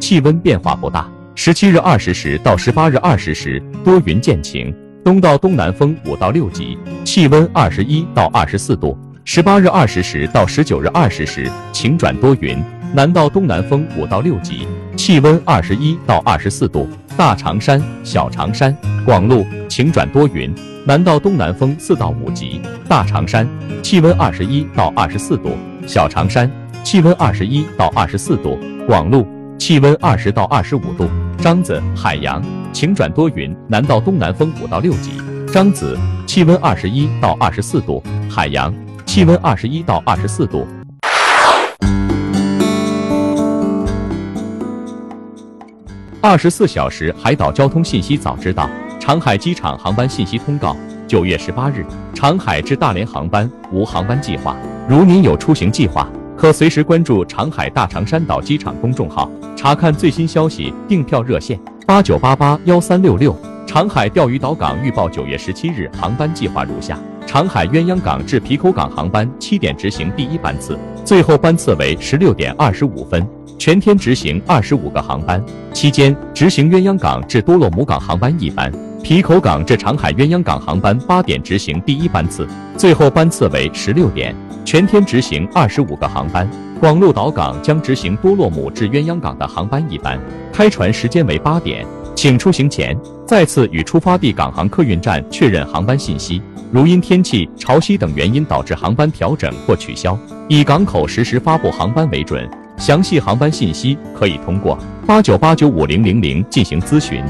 气温变化不大。17日20时到18日20时多云见晴，东到东南风5到6级，气温21到24度。18日20时到19日20时晴转多云，南到东南风5到6级，气温21到24度。大长山、小长山、广路晴转多云，南到东南风4到5级。大长山气温21到24度，小长山气温21到24度，广路气温20到25度。张子、海洋晴转多云，南到东南风5到6级。张子气温21到24度，海洋气温21到24度。24小时海岛交通信息早知道，长海机场航班信息通告。9月18日，长海至大连航班无航班计划。如您有出行计划，可随时关注长海大长山岛机场公众号，查看最新消息。订票热线：89881366。长海钓鱼岛港预报9月17日航班计划如下：长海鸳鸯港至皮口港航班7点执行第1班次，最后班次为16点25分，全天执行25个航班，期间执行鸳鸯港至多洛姆港航班1班，皮口港至长海鸳鸯港航班8点执行第1班次，最后班次为16点，全天执行25个航班。广鹿岛港将执行多洛姆至鸳鸯港的航班1班，开船时间为8点。请出行前再次与出发地港航客运站确认航班信息。如因天气、潮汐等原因导致航班调整或取消，以港口实时发布航班为准。详细航班信息可以通过89895000进行咨询。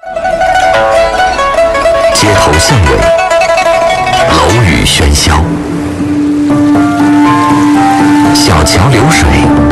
街头巷尾，楼宇喧嚣，小桥流水。